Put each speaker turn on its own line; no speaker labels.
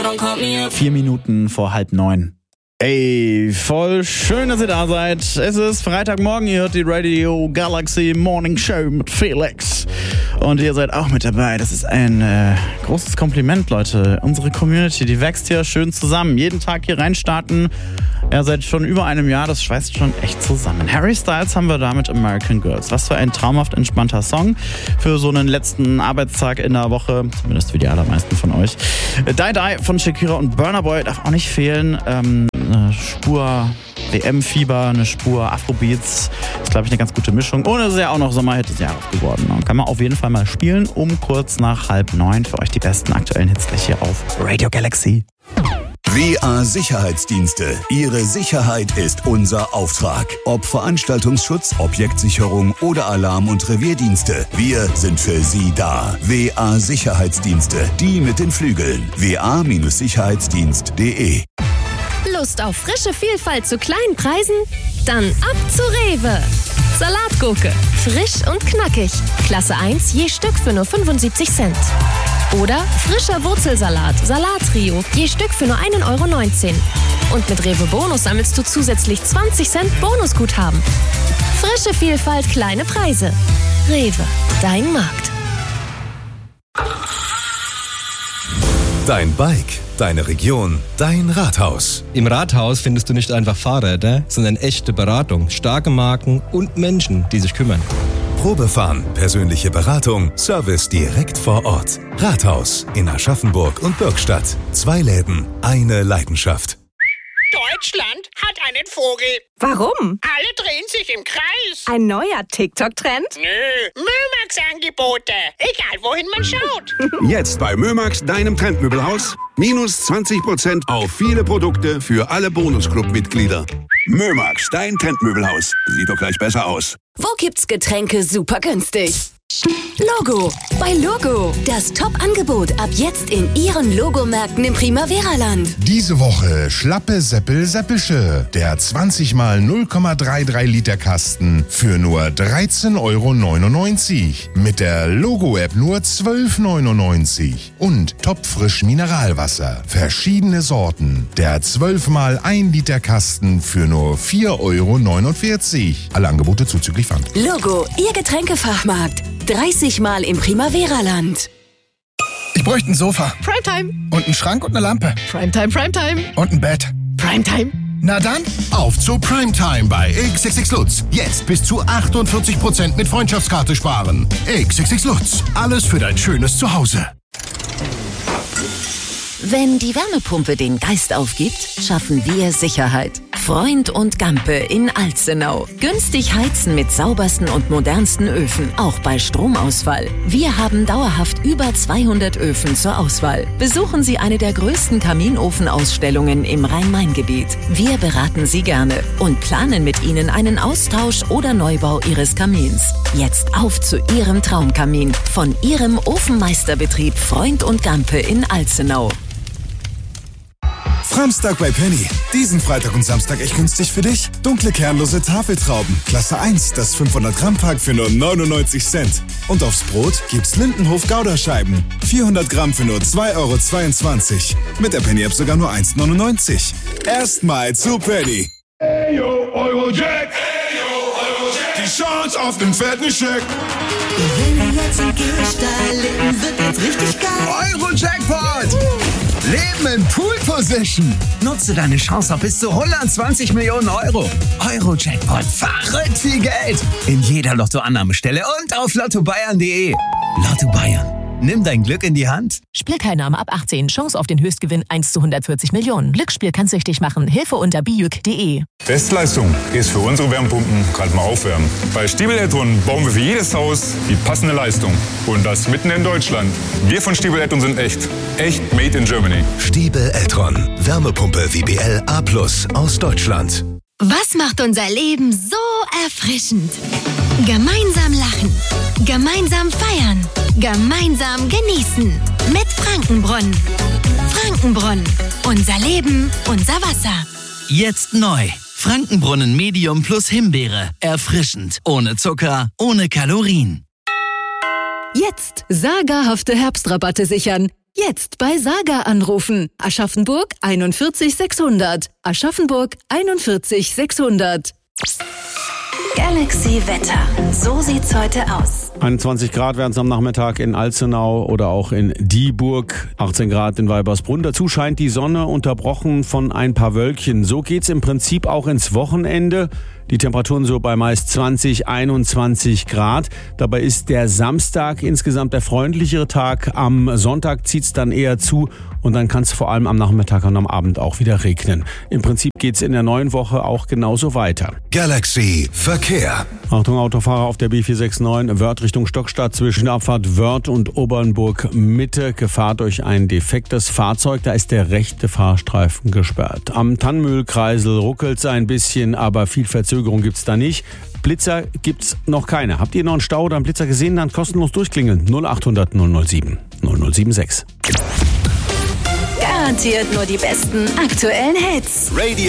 4 Minuten vor 8:30. Ey, voll schön, dass ihr da seid. Es ist Freitagmorgen, ihr hört die Radio Galaxy Morning Show mit Felix. Und ihr seid auch mit dabei. Das ist ein großes Kompliment, Leute. Unsere Community, die wächst hier schön zusammen. Jeden Tag hier reinstarten. Ja, seit schon über einem Jahr, das schweißt schon echt zusammen. Harry Styles haben wir da mit American Girls. Was für ein traumhaft entspannter Song für so einen letzten Arbeitstag in der Woche. Zumindest für die allermeisten von euch. Die Die von Shakira und Burna Boy darf auch nicht fehlen. Eine Spur WM-Fieber, eine Spur Afrobeats. Das ist, glaube ich, eine ganz gute Mischung. Und es ist ja auch noch Sommerhit des Jahres geworden. Und kann man auf jeden Fall mal spielen, um kurz nach 8:30 für euch die besten aktuellen Hits gleich hier auf Radio Galaxy.
WA Sicherheitsdienste. Ihre Sicherheit ist unser Auftrag. Ob Veranstaltungsschutz, Objektsicherung oder Alarm- und Revierdienste. Wir sind für Sie da. WA Sicherheitsdienste. Die mit den Flügeln. wa-sicherheitsdienst.de.
Lust auf frische Vielfalt zu kleinen Preisen? Dann ab zu Rewe. Salatgurke. Frisch und knackig. Klasse 1 je Stück für nur 75 Cent. Oder frischer Wurzelsalat, Salattrio, je Stück für nur 1,19 €. Und mit Rewe Bonus sammelst du zusätzlich 20 Cent Bonusguthaben. Frische Vielfalt, kleine Preise. Rewe, dein Markt.
Dein Bike, deine Region, dein Rathaus.
Im Rathaus findest du nicht einfach Fahrräder, sondern echte Beratung, starke Marken und Menschen, die sich kümmern.
Probefahren, persönliche Beratung, Service direkt vor Ort. Rathaus in Aschaffenburg und Birkstadt. 2 Läden, eine Leidenschaft.
Deutschland hat einen Vogel.
Warum?
Alle drehen sich im Kreis.
Ein neuer TikTok-Trend?
Nö, Mömax-Angebote. Egal, wohin man schaut.
Jetzt bei Mömax, deinem Trendmöbelhaus. Minus 20% auf viele Produkte für alle Bonusclub-Mitglieder. Mömax, dein Trendmöbelhaus. Sieht doch gleich besser aus.
Wo gibt's Getränke super günstig? Logo. Bei Logo. Das Top-Angebot ab jetzt in Ihren Logomärkten im Primavera-Land.
Diese Woche schlappe Seppelsche. Der 20 mal 0,33 Liter Kasten für nur 13,99 €. Mit der Logo-App nur 12,99 €. Und topfrisch Mineralwasser. Verschiedene Sorten. Der 12 mal 1 Liter Kasten für nur 4,49 €. Alle Angebote zuzüglich Pfand.
Logo, Ihr Getränkefachmarkt. 30 Mal im Primavera-Land.
Ich bräuchte ein Sofa.
Primetime.
Und einen Schrank und eine Lampe.
Primetime.
Und ein Bett.
Primetime.
Na dann, auf zu Primetime bei XXX Lutz. Jetzt bis zu 48% mit Freundschaftskarte sparen. XXX Lutz. Alles für dein schönes Zuhause.
Wenn die Wärmepumpe den Geist aufgibt, schaffen wir Sicherheit. Freund und Gampe in Alzenau. Günstig heizen mit saubersten und modernsten Öfen, auch bei Stromausfall. Wir haben dauerhaft über 200 Öfen zur Auswahl. Besuchen Sie eine der größten Kaminofenausstellungen im Rhein-Main-Gebiet. Wir beraten Sie gerne und planen mit Ihnen einen Austausch oder Neubau Ihres Kamins. Jetzt auf zu Ihrem Traumkamin von Ihrem Ofenmeisterbetrieb Freund und Gampe in Alzenau.
Framstag bei Penny. Diesen Freitag und Samstag echt günstig für dich. Dunkle kernlose Tafeltrauben. Klasse 1, das 500 Gramm Pack für nur 99 Cent. Und aufs Brot gibt's Lindenhof Gouda-Scheiben. 400 Gramm für nur 2,22 €. Mit der Penny-App sogar nur 1,99 €. Erstmal zu Penny.
Hey yo, Eurojack. Hey yo, Eurojack. Die Chance auf den fetten Scheck.
Wenn ihr jetzt im Gehsteig leben, wird jetzt richtig geil.
Eurojackpot! Leben in Pool Position. Nutze deine Chance auf bis zu 120 Millionen €. Eurojackpot. Verrückt viel Geld. In jeder Lottoannahmestelle und auf lottobayern.de. Lotto Bayern. Nimm dein Glück in die Hand.
Spielteilnahme ab 18. Chance auf den Höchstgewinn 1 zu 140 Millionen. Glücksspiel kann süchtig machen. Hilfe unter biuk.de.
Bestleistung ist für unsere Wärmepumpen gerade mal aufwärmen. Bei Stiebel Eltron bauen wir für jedes Haus die passende Leistung. Und das mitten in Deutschland. Wir von Stiebel Eltron sind echt. Echt made in Germany.
Stiebel Eltron. Wärmepumpe WBL A+ aus Deutschland.
Was macht unser Leben so erfrischend? Gemeinsam lachen. Gemeinsam feiern. Gemeinsam genießen. Mit Frankenbrunnen. Frankenbrunnen. Unser Leben, unser Wasser.
Jetzt neu. Frankenbrunnen Medium plus Himbeere. Erfrischend. Ohne Zucker, ohne Kalorien.
Jetzt sagerhafte Herbstrabatte sichern. Jetzt bei Saga anrufen. Aschaffenburg 41 600. Aschaffenburg 41 600.
Galaxy Wetter. So sieht's heute aus.
21 Grad werden es am Nachmittag in Alzenau oder auch in Dieburg. 18 Grad in Weibersbrunn. Dazu scheint die Sonne, unterbrochen von ein paar Wölkchen. So geht's im Prinzip auch ins Wochenende. Die Temperaturen so bei meist 20, 21 Grad. Dabei ist der Samstag insgesamt der freundlichere Tag. Am Sonntag zieht's dann eher zu und dann kann es vor allem am Nachmittag und am Abend auch wieder regnen. Im Prinzip geht's in der neuen Woche auch genauso weiter.
Galaxy Verkehr.
Achtung Autofahrer auf der B469, Wörth Richtung Stockstadt zwischen der Abfahrt Wörth und Obernburg Mitte. Gefahr durch ein defektes Fahrzeug, da ist der rechte Fahrstreifen gesperrt. Am Tannmühlkreisel ruckelt's ein bisschen, aber viel Verzögerung gibt's da nicht. Blitzer gibt's noch keine. Habt ihr noch einen Stau oder einen Blitzer gesehen? Dann kostenlos durchklingeln. 0800 007 0076.
Garantiert nur die besten aktuellen Hits.
Radio